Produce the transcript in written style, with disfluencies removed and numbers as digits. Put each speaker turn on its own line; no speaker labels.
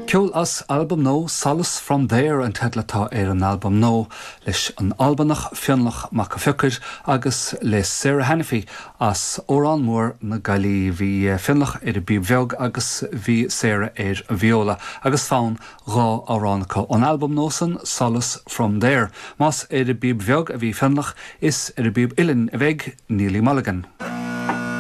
Ceol as album nó Solace from There an tedlatá an album nó leis an albanach fionlach mac a fiocr agus le Sarah Hannify as órán mór na galí hí fionlach a bíb bheog agus hí Sarah viola agus fáin rá áránacha an album nósan Solace from There. Mas a bíb bheog a bhí fionlach is a bíb ilin a bheig Neely Mulligan.